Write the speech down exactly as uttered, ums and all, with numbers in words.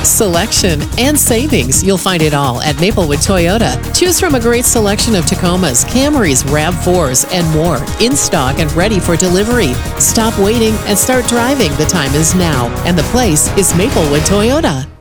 Selection and savings. You'll find it all at Maplewood Toyota. Choose from a great selection of Tacomas, Camrys, RAV fours, and more in stock and ready for delivery. Stop waiting and start driving. The time is now, and the place is Maplewood Toyota.